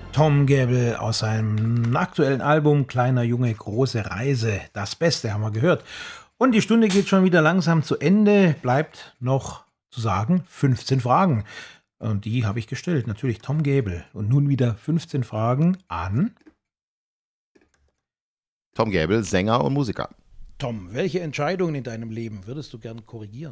Tom Gäbel aus seinem aktuellen Album Kleiner Junge, große Reise. Das Beste haben wir gehört. Und die Stunde geht schon wieder langsam zu Ende. Bleibt noch zu sagen 15 Fragen. Und die habe ich gestellt. Natürlich Tom Gäbel. Und nun wieder 15 Fragen an Tom Gäbel, Sänger und Musiker. Tom, welche Entscheidungen in deinem Leben würdest du gern korrigieren?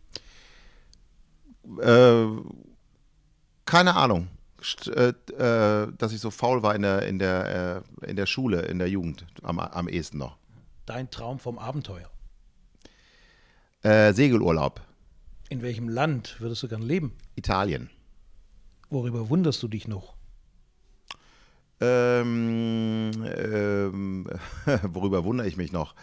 Keine Ahnung. Dass ich so faul war in der Schule, in der Jugend, am ehesten noch. Dein Traum vom Abenteuer. Segelurlaub. In welchem Land würdest du gern leben? Italien. Worüber wunderst du dich noch? Worüber wundere ich mich noch?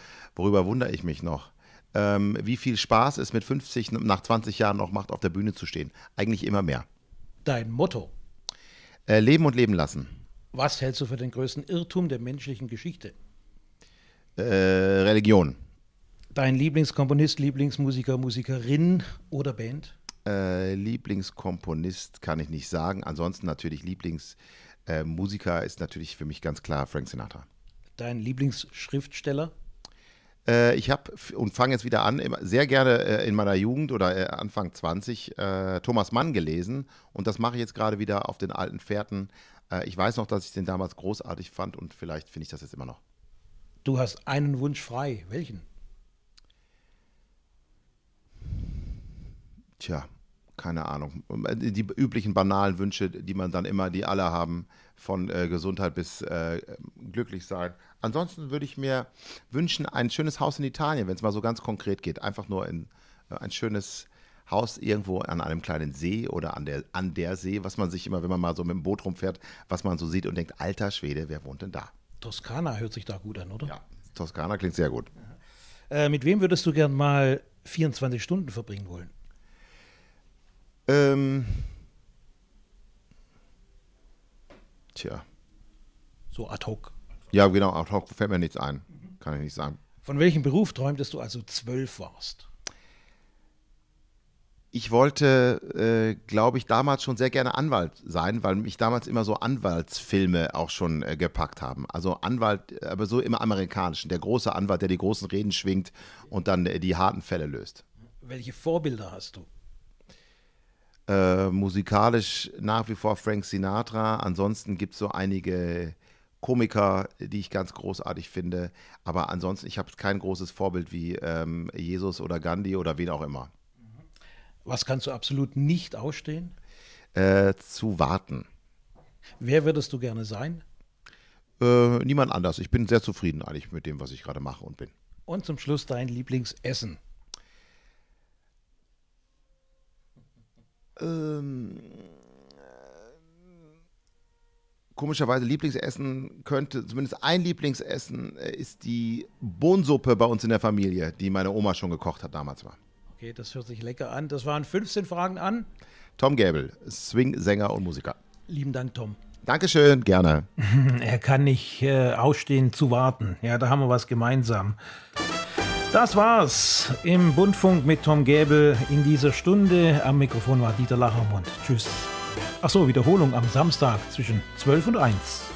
Wie viel Spaß es mit 50 nach 20 Jahren noch macht, auf der Bühne zu stehen. Eigentlich immer mehr. Dein Motto. Leben und leben lassen. Was hältst du für den größten Irrtum der menschlichen Geschichte? Religion. Dein Lieblingskomponist, Lieblingsmusiker, Musikerin oder Band? Lieblingskomponist kann ich nicht sagen. Ansonsten natürlich Lieblingsmusiker ist natürlich für mich ganz klar Frank Sinatra. Dein Lieblingsschriftsteller? Ich habe und fange jetzt wieder an, sehr gerne in meiner Jugend oder Anfang 20 Thomas Mann gelesen und das mache ich jetzt gerade wieder auf den alten Fährten. Ich weiß noch, dass ich den damals großartig fand und vielleicht finde ich das jetzt immer noch. Du hast einen Wunsch frei. Welchen? Tja, keine Ahnung. Die üblichen banalen Wünsche, die alle haben, von Gesundheit bis glücklich sein. Ansonsten würde ich mir wünschen, ein schönes Haus in Italien, wenn es mal so ganz konkret geht. Einfach nur ein schönes Haus irgendwo an einem kleinen See oder an der See, was man sich immer, wenn man mal so mit dem Boot rumfährt, was man so sieht und denkt, alter Schwede, wer wohnt denn da? Toskana hört sich da gut an, oder? Ja, Toskana klingt sehr gut. Mit wem würdest du gern mal 24 Stunden verbringen wollen? Tja. So ad hoc. Ja, genau, ad hoc fällt mir nichts ein. Kann ich nicht sagen. Von welchem Beruf träumtest du, als du 12 warst? Ich wollte, glaube ich, damals schon sehr gerne Anwalt sein, weil mich damals immer so Anwaltsfilme auch schon gepackt haben. Also Anwalt, aber so im Amerikanischen. Der große Anwalt, der die großen Reden schwingt und dann die harten Fälle löst. Welche Vorbilder hast du? Musikalisch nach wie vor Frank Sinatra. Ansonsten gibt es so einige Komiker, die ich ganz großartig finde. Aber ansonsten, ich habe kein großes Vorbild wie Jesus oder Gandhi oder wen auch immer. Was kannst du absolut nicht ausstehen? Zu warten. Wer würdest du gerne sein? Niemand anders. Ich bin sehr zufrieden eigentlich mit dem, was ich gerade mache und bin. Und zum Schluss dein Lieblingsessen. Komischerweise Lieblingsessen könnte, zumindest ein Lieblingsessen ist die Bohnensuppe bei uns in der Familie, die meine Oma schon gekocht hat damals mal. Okay, das hört sich lecker an. Das waren 15 Fragen an Tom Gäbel, Swing-Sänger und Musiker. Lieben Dank, Tom. Dankeschön, gerne. Er kann nicht ausstehen zu warten. Ja, da haben wir was gemeinsam. Das war's im Bundfunk mit Tom Gäbel in dieser Stunde. Am Mikrofon war Dieter Lachermund. Tschüss. Achso, Wiederholung am Samstag zwischen 12 und 1.